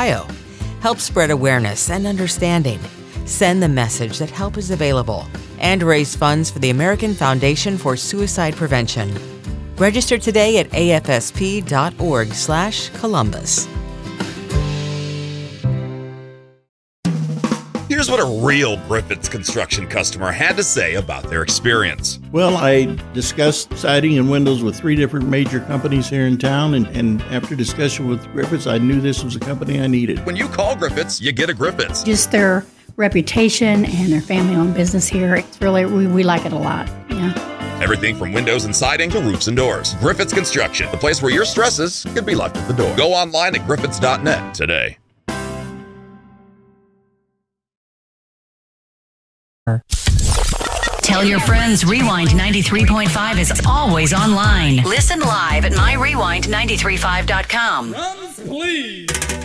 Ohio. Help spread awareness and understanding. Send the message that help is available. And raise funds for the American Foundation for Suicide Prevention. Register today at afsp.org/Columbus. Here's what a real Griffiths Construction customer had to say about their experience. Well, I discussed siding and windows with 3 different major companies here in town, and after discussion with Griffiths, I knew this was a company I needed. When you call Griffiths, you get a Griffiths. Just their reputation and their family-owned business here, it's really, we like it a lot, yeah. Everything from windows and siding to roofs and doors. Griffiths Construction, the place where your stresses could be left at the door. Go online at griffiths.net today. Tell your friends Rewind 93.5 is always online. Listen live at myrewind935.com. Drums, please.